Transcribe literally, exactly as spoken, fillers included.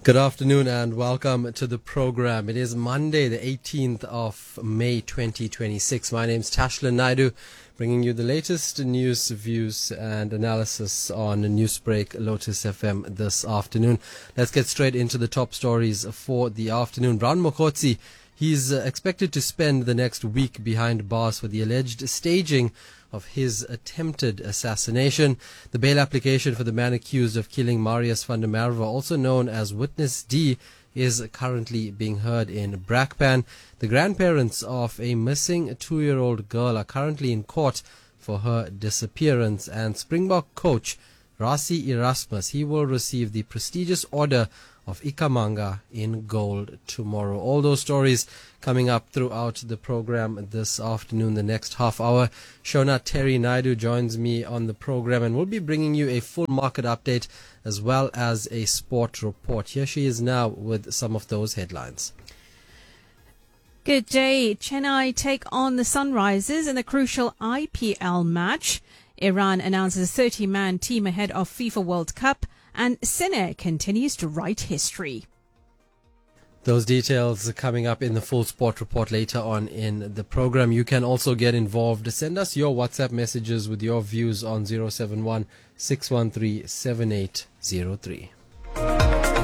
Good afternoon and welcome to the program. It is Monday, the eighteenth of May, twenty twenty-six. My name is Tashlin Naidu, bringing you the latest news, views and analysis on Newsbreak Lotus F M this afternoon. Let's get straight into the top stories for the afternoon. Brown Mokotsi, he's uh, expected to spend the next week behind bars for the alleged staging of his attempted assassination. The bail application for the man accused of killing Marius van der Merwe, also known as Witness D, is currently being heard in Brakpan. The grandparents of a missing two-year-old girl are currently in court for her disappearance. And Springbok coach Rassie Erasmus, he will receive the prestigious Order of Ikhamanga in gold tomorrow. All those stories coming up throughout the program this afternoon, the next half hour. Shona Terry Naidu joins me on the program and we'll be bringing you a full market update as well as a sport report. Here she is now with some of those headlines. Good day. Chennai take on the Sunrisers in the crucial I P L match. Iran announces a thirty-man team ahead of FIFA World Cup. And Sinner continues to write history. Those details are coming up in the full sport report later on in the program. You can also get involved. Send us your WhatsApp messages with your views on zero seven one, six one three, seven eight zero three.